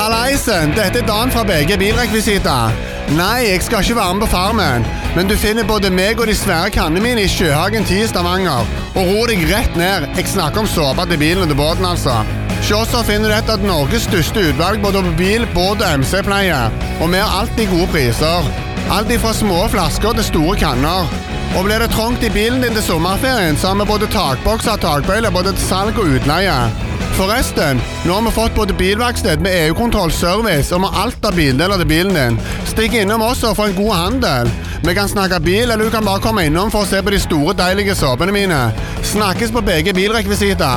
Hallaisen, dette Dan fra BG Bilrekvisita. Nei, jeg skal ikke være med på farmen, men du finner både meg og de svære kannene mine i Sjøhagen 10 i Stavanger. Og ro deg rett ned, jeg snakker om såpa til bilen og til båten altså. Se så finner du et av Norges største utvalg både på bil, båt og MC-pleie. Og vi har alltid gode priser. Alt fra små flasker til store kanner. Og blir det trångt i bilen din til sommerferien, så har vi både takbokser og takbøyler både til salg og utleie. Forresten, nå har vi fått både bilverksted med EU-kontroll, service og med alt av bildeler til bilen din. Stikk innom oss og få en god handel. Vi kan snakke bil, eller du kan bare komme innom for å se på de store, deilige såpene mine. Snakkes på BG Bilrekvisita.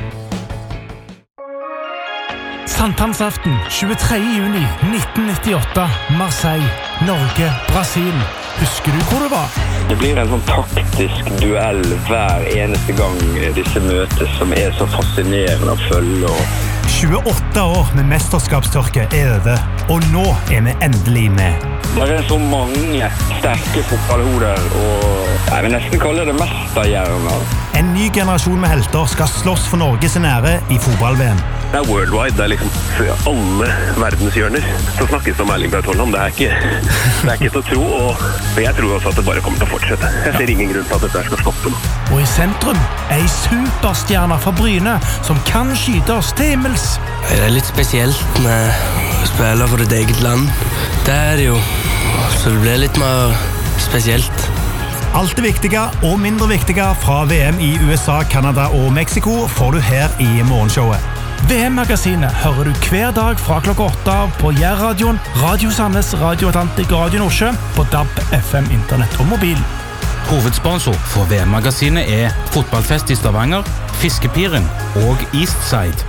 Sankthansaften 23. juni 1998, Marseille, Norge, Brasil. Husker du hvor det var? Det blir en sånn taktisk duell hver eneste gang disse møtes, som så fascinerende å følge. 28 år med mesterskapstørke over, og nå vi endelig med. Det så mange sterke fotballhoder, og jeg vil nesten kalle det mesterhjerner. En ny generasjon med helter skal slåss for Norges ære i fotball-VM. Det worldwide, det for alle verdenshjørner. Så snakkes det om Erling Braut Haaland, det ikke til å tro, og jeg tror også at det bare kommer til å fortsette. Jeg ser ingen grunn til at dette skal stoppe nå. Og i sentrum en superstjerne fra Bryne som kan skyte oss til himmels. Det litt spesielt med å spille for ditt eget land. Det det jo, så det blir litt mer spesielt. Alt det viktige og mindre viktige fra VM i USA, Kanada og Mexico får du her i morgenshowet. VM-magasinet hører du hver dag fra klokka 8 på Jærradioen, Radio Sandnes, Radio Atlantic og Radio Nordsjø på DAB, FM, internett og mobil. Hovedsponsor for VM-magasinet Fotballfest i Stavanger, Fiskepiren og Eastside.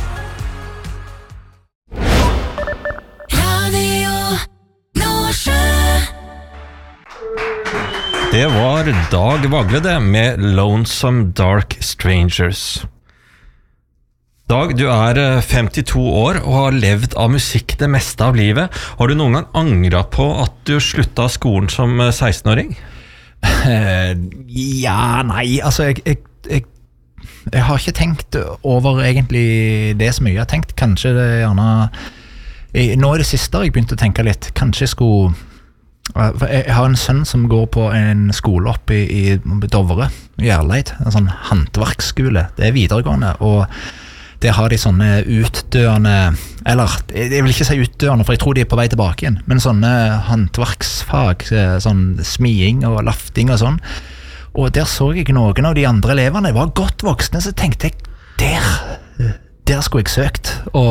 Det var Dag Vagle med Lonesome Dark Strangers. Dag, du 52 år og har levd av musikk det meste av livet. Har du noen gang angret på at du sluttet skolen som 16-åring? Ja, nei, altså jeg har ikke tenkt over egentlig det så mye. Jeg har tenkt kanskje det gjerne nå det siste jeg begynte å tenke litt. Kanskje jeg skulle jeg har en sønn som går på en skole oppe i Dovre, Gjerleid, en sånn håndverksskole. Det videregående, og der har de sånne utdøende, eller jeg vil ikke si utdøende, for jeg tror de på vei tilbake igjen, men sånne håndverksfag, sånn smiing og lafting og sånn. Og der så jeg noen av de andre eleverne var godt voksne, så tenkte jeg, der skulle jeg søkt,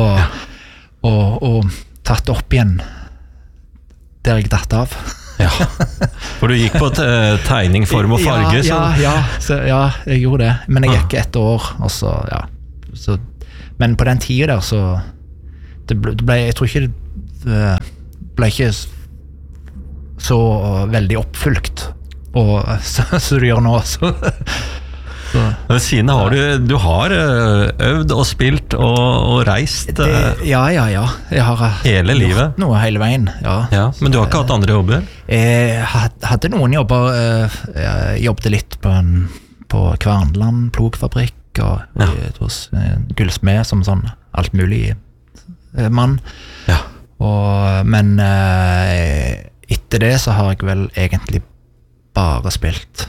og tatt opp igjen der jeg datt av. Ja, for du gikk på tegning, form og farge. Ja, jeg gjorde det. Men jeg gikk 1 år, og så, men på den tiden der, så jeg tror ikke det ble ikke så veldig oppfylt, og så du gjør nå, så Ved siden har du har øvd og spilt og reist ja, jeg har hele livet gjort noe hele veien, ja, men du har ikke hatt andre jobber? Jeg hadde noen jobber, jeg jobbet litt på Kvarnland plogfabrikk og hos gullsmed som sånn alt mulig mann men etter det så har jeg vel egentlig bare spilt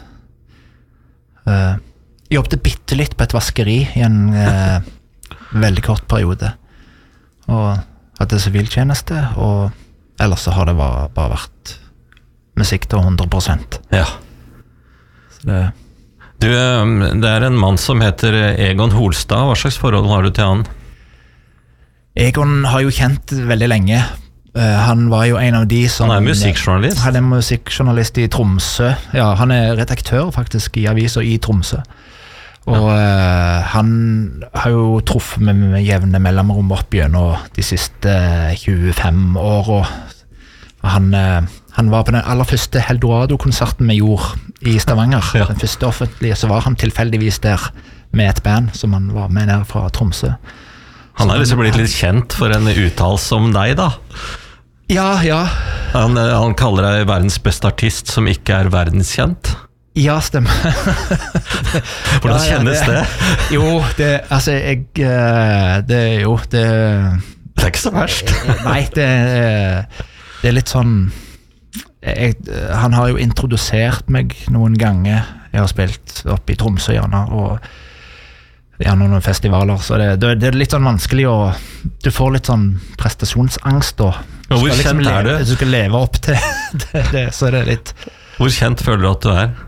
jeg jobbet bitte litt på et vaskeri i en veldig kort periode og hadde siviltjeneste og ellers så har det bare vært musikk til 100%. Ja. Så det det en mann som heter Egon Holstad. Hva slags forhold har du til han? Egon har jo kjent veldig lenge. Han var jo en av de som Han musikkjournalist? Han musikkjournalist i Tromsø. Ja, han redaktør faktisk i aviser i Tromsø. Og han har jo truffet med jevne mellomrom opp gjennom de siste 25 år, og han var på den aller første Eldorado-konserten vi gjorde i Stavanger. Den første offentlige, så var han tilfeldigvis der med et band som han var med ned fra Tromsø. Han liksom blitt litt kjent for en uttalelse om deg da. Ja. Han kaller deg verdens beste artist som ikke verdenskjent. Ja, stemmer. Hvordan kjennes det? Jo, det er ikke så verst. Nei, det er litt sånn han har jo introdusert meg noen ganger. Jeg har spilt oppe i Tromsø gjerne, og gjerne noen festivaler, så det er litt sånn vanskelig du får litt sånn prestasjonsangst da. Hvor kjent er du? Du skal leve opp til det, så er det litt... Hvor kjent føler du at du er?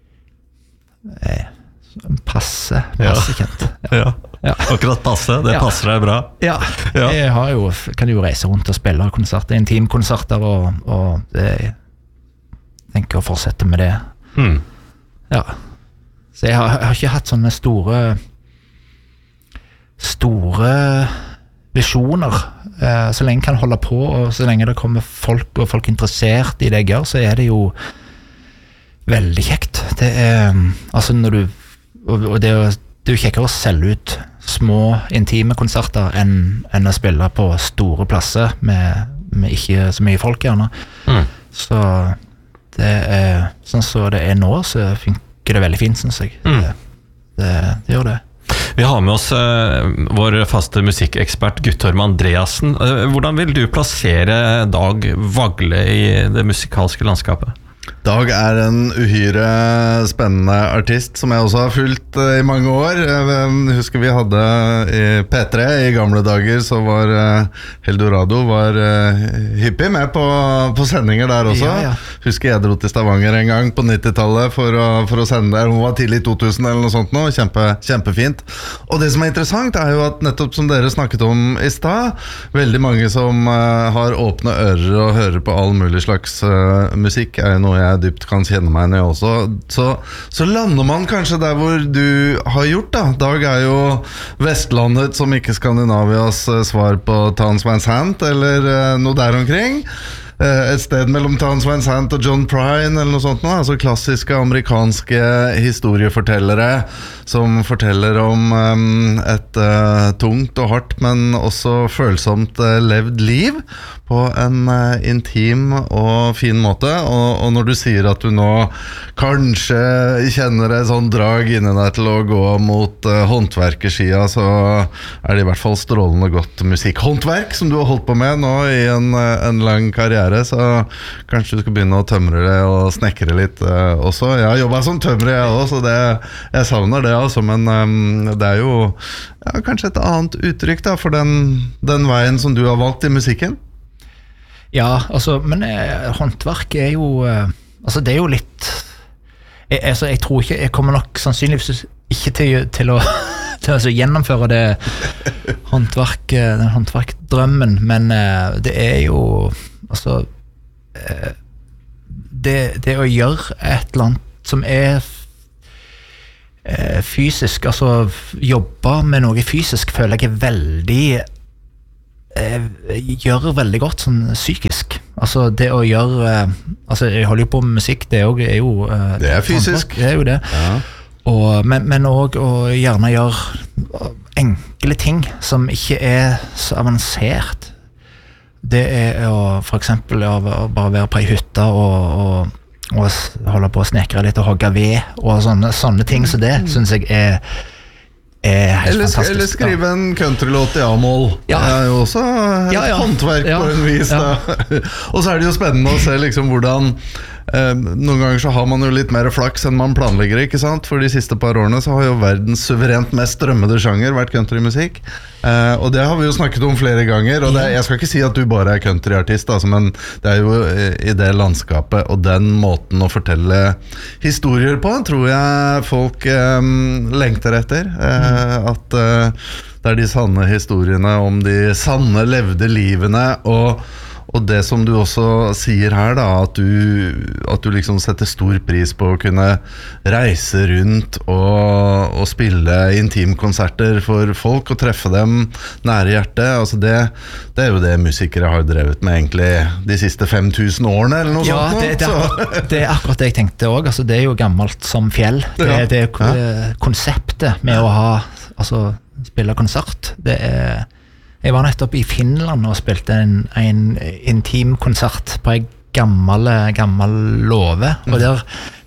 Passe kjent. Ja. Akkurat passe, det passer deg bra. Ja. Jeg kan jo reise rundt og spille konserter, intimkonserter, og det, tenker å fortsette med det. Ja. Så jeg har ikke hatt sånne store visjoner. Så lenge jeg kan holde på, og så lenge det kommer folk, og folk er interessert i det jeg gjør, så er det jo veldig kjekt. Det altså når du, og det er jo kjekkere å selge ut små, intime konserter enn å spille på store plasser med ikke så mye folk gjerne. Så det sånn så det nå, så funker det veldig fint, synes jeg. Det gjør det. Vi har med oss vår faste musikkekspert Guttorm Andreassen. Hvordan vil du plassere Dag Vagle i det musikalske landskapet? Dag er en uhyre spennende artist som jeg også har fulgt i mange år. Jeg husker vi hadde i P3 i gamle dager, så var Eldorado hyppig med på sendinger der også. Husker jeg dro til Stavanger en gang på 90-tallet for å sende der. Hun var tidlig i 2000 eller noe sånt nå, kjempefint. Og det som er interessant er jo at nettopp som dere snakket om i sted, veldig mange som har åpne ører og hører på all mulig slags musikk er noe jeg dypt kan kjenne meg ned også. Så lander man kanskje der hvor du har gjort da. Dag er jo Vestlandet som ikke Skandinavias svar på Townes Van Sant eller noe der omkring. Et sted mellom Townes Van Sant og John Prine eller noe sånt nå, altså klassiske amerikanske historiefortellere som forteller om et tungt og hardt, men også følsomt levd liv på en intim og fin måte, og når du sier at du nå kanskje kjenner et sånn drag inni deg til å gå mot håndverkerskia, så er det i hvert fall strålende godt musikkhåndverk som du har holdt på med nå i en lang karriere, så kanskje du skal begynne å tømre det og snekre litt også. Jeg har jobbet som tømrer jeg også, så jeg savner det altså, men det er jo kanskje et annet uttrykk da, for den veien som du har valgt i musikken. Ja, altså, men håndverk er jo altså det er jo litt jeg tror ikke, jeg kommer nok sannsynligvis ikke til å gjennomføre den håndverkdrømmen, men det er jo altså det å gjøre et eller annet som er fysisk, altså jobbe med noe fysisk føler jeg veldig gjør veldig godt sånn psykisk, altså det å gjøre altså jeg holder jo på med musikk, det er jo det er fysisk, det er jo det men også å gjerne gjøre enkle ting som ikke er så avansert, det er å for eksempel å bare være på ei hytte og holde på å snekre litt og hogge ved og sånne ting, så det synes jeg er helt fantastisk. Eller skrive en countrylåt i A-moll. Det er jo også et håndverk på en vis da. Og så er det jo spennende å se liksom hvordan noen ganger så har man jo litt mer flaks enn man planlegger, ikke sant? For de siste par årene så har jo verdens suverent mest strømmede sjanger vært countrymusikk, og det har vi jo snakket om flere ganger, og jeg skal ikke si at du bare er countryartist altså, men det er jo i det landskapet og den måten å fortelle historier på, tror jeg folk lengter etter, at det er de sanne historiene om de sanne levde livene, og det som du også sier her da, at du liksom setter stor pris på å kunne reise rundt og spille intimkonserter for folk og treffe dem nære hjertet, altså det er jo det musikere har drevet med egentlig de siste 5000 årene eller noe sånt. Det er akkurat det jeg tenkte også, altså det er jo gammelt som fjell, det er konseptet med å altså spille konsert, jeg var nettopp i Finland og spilte en intim konsert på en gammel låve, og det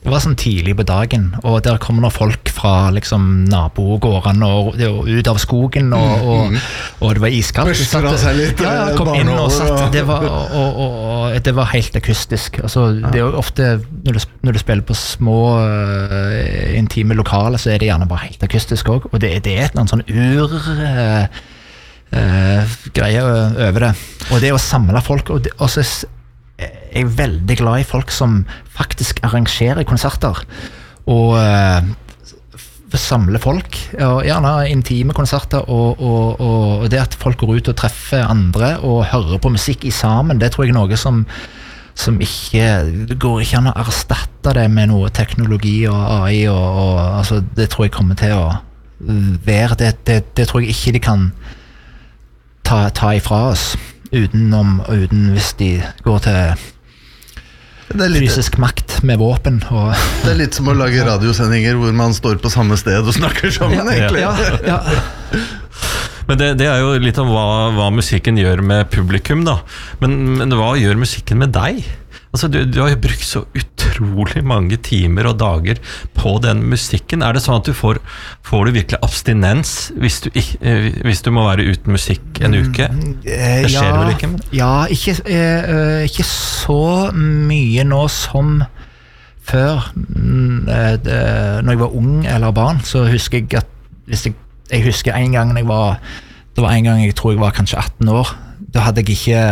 Det var sånn tidlig på dagen, og der kommer nå folk fra liksom nabogårdene og ut av skogen, og det var iskaldt. Børster av seg litt, kom inn og satt. Det var helt akustisk. Altså, det er jo ofte, når du spiller på små, intime lokaler, så er det gjerne bare helt akustisk også, og det er et eller annet sånn greie over det. Og det å samle folk, og så jeg er veldig glad i folk som faktisk arrangerer konserter og samler folk, og gjerne intime konserter, og det at folk går ut og treffer andre og hører på musikk i sammen, det tror jeg er noe som ikke, det går ikke an å erstatte det med noe teknologi og AI, og altså, det tror jeg kommer til å være, det tror jeg ikke de kan ta ifra oss uten hvis de går til fysisk makt med våpen det er litt som å lage radiosendinger hvor man står på samme sted og snakker sammen egentlig. Ja. Men det er jo litt om hva musikken gjør med publikum da, men hva gjør musikken med deg? Altså du har jo brukt så utrolig mange timer og dager på den musikken. Er det sånn at du får du virkelig abstinens hvis du må være uten musikk en uke? Det skjer vel ikke? Ja, ikke så mye nå som før. Når jeg var ung eller barn, så husker jeg at jeg husker en gang det var en gang jeg tror jeg var kanskje 18 år. Da hadde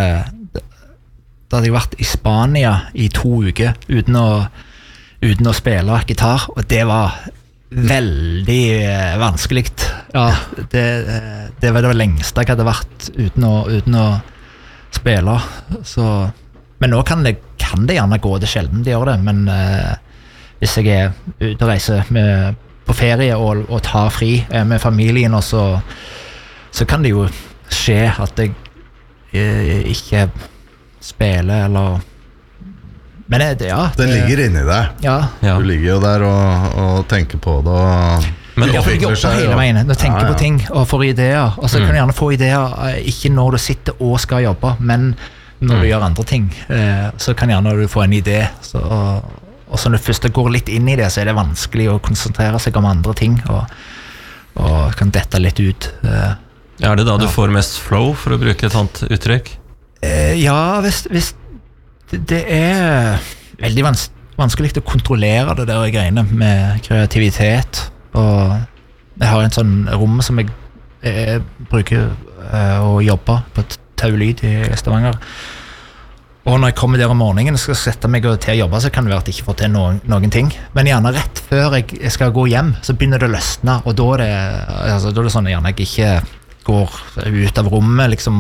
jeg vært i Spania i 2 uker uten å spille gitar, og det var veldig vanskelig. Ja, det var det lengste jeg hadde vært uten å spille. Så, men nå kan det gjerne gå, det sjelden de gjør det, men hvis jeg er ute og reiser på ferie og tar fri med familien, og så kan det jo skje at jeg ikke spiller eller men den ligger inni deg. Ja. Du ligger jo der og tenker på det men jeg jobber hele veien og tenker på ting og får ideer, og så kan du gjerne få ideer ikke når du sitter og skal jobbe, men når du gjør andre ting, så kan gjerne du få en idé, og så når du først går litt inn i det, så er det vanskelig å konsentrere seg om andre ting og kan dette litt ut. Er det da du får mest flow, for å bruke et sånt uttrykk? Ja, hvis det er veldig vanskelig å kontrollere det der greiene med kreativitet, og jeg har en sånn rom som jeg bruker å jobbe på et taulyd i Stavanger, og når jeg kommer der om morgenen og skal sette meg til å jobbe, så kan det være at jeg ikke får til noen ting, men gjerne rett før jeg skal gå hjem, så begynner det å løsne, og da er det sånn at jeg ikke går ut av rommet liksom,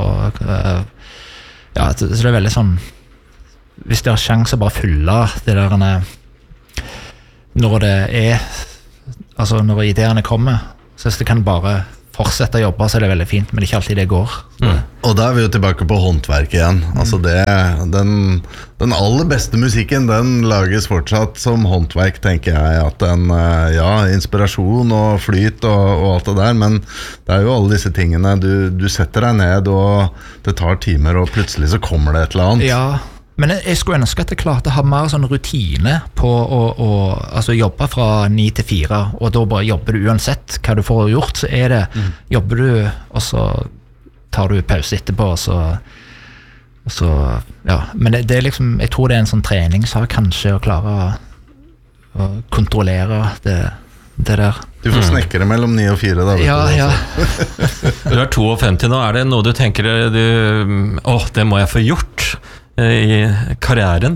så det er veldig sånn, hvis det er sjanse å bare fylle det der når det er, altså når ideene kommer, så hvis det kan bare fortsette å jobbe, så er det veldig fint, men det er ikke alltid det går. Og da er vi jo tilbake på håndverk igjen. Altså den aller beste musikken, den lages fortsatt som håndverk, tenker jeg, at inspirasjon og flyt og alt det der, men det er jo alle disse tingene, du setter deg ned, og det tar timer, og plutselig så kommer det et eller annet. Ja, men jeg skulle ønske at jeg klarte å ha mer sånn rutine på å altså jobbe fra 9 til 4, og da bare jobber du uansett hva du får gjort, så er det, jobber du, og så tar du pause etterpå, og så ja, men det er liksom, jeg tror det er en sånn treningssak kanskje å klare å kontrollere det der. Du får snekkere mellom 9 og 4 da, vet du. Ja. Du er 52 nå, er det noe du tenker det må jeg få gjort i karrieren?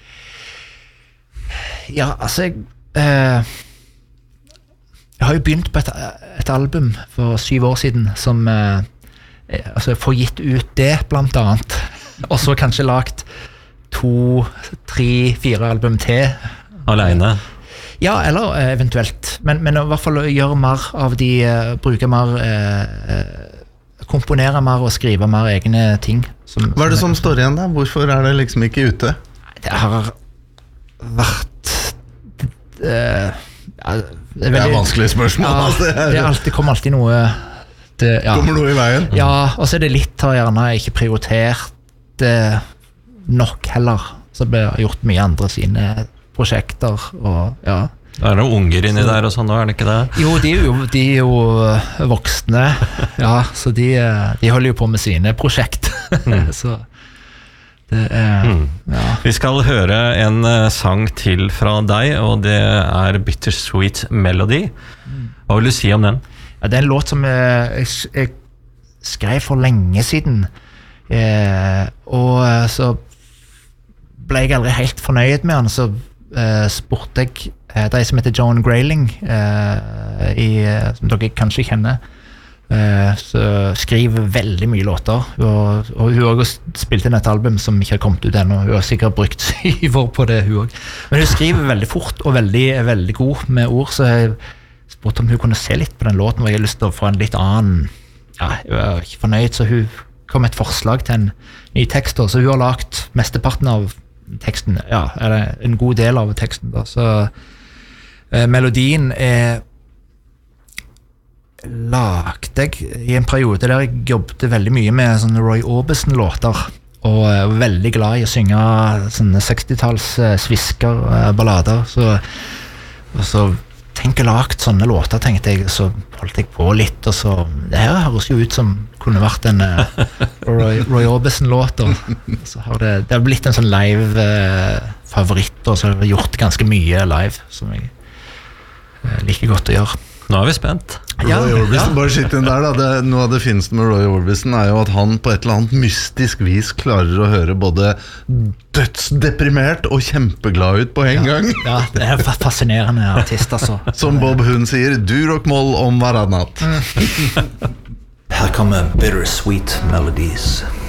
Ja, altså jeg har jo begynt på et album for 7 år siden som altså får gitt ut det blant annet, og så kanskje lagt 2, 3, 4 album til alene? Ja, eller eventuelt, men i hvert fall gjøre mer av de, bruke mer komponere mer og skrive mer egne ting. Hva er det som står igjen da? Hvorfor er det liksom ikke ute? Det har vært det er vanskelig spørsmål. Ja, det kommer alltid noe kommer noe i veien? Ja, og så er det litt har gjerne ikke prioritert nok heller. Så det har gjort mye andre sine prosjekter, og ja. Det er noen unger inni der og sånn nå, det ikke det? Jo, de er jo voksne, ja, så de holder jo på med sine prosjekt. Så det ja. Vi skal høre en sang til fra deg, og det er Bittersweet Melody. Hva vil du si om den? Ja, det er en låt som jeg skrev for lenge siden, og så ble jeg aldri helt fornøyd med den, så spurte jeg det er som heter Joan Grayling, som dere kanskje kjenner, så skriver veldig mye låter, og hun har også spilt inn et album som ikke har kommet ut ennå. Hun har sikkert brukt 7 år på det, hun også. Men hun skriver veldig fort og veldig god med ord, så jeg spurte om hun kunne se litt på den låten, og jeg har lyst til å få en litt annen, ja, jeg var ikke fornøyd, så hun kom med et forslag til en ny tekst, så hun har lagt mesteparten av teksten, ja, eller en god del av teksten da, så melodien lagde jeg i en periode der jeg jobbet veldig mye med sånne Roy Orbison-låter, og var veldig glad i å synge sånne 60-talls svisker, ballader, og så tenk jeg lagt sånne låter, tenkte jeg, så holdt jeg på litt, og så, det her høres jo ut som kunne vært en Roy Orbison-låt, og så har det har blitt en sånn live-favoritt, og så har jeg gjort ganske mye live, som jeg liker godt å gjøre. Nå er vi spent. Roy Orbison, bare skitt inn der da. Noe av det fineste med Roy Orbison er jo at han på et eller annet mystisk vis klarer å høre både dødsdeprimert og kjempeglad ut på en gang. Ja, det er fascinerende artist, altså. Som Bob Hund sier, dur og moll om hverandre. Her kommer Bittersweet Melodies.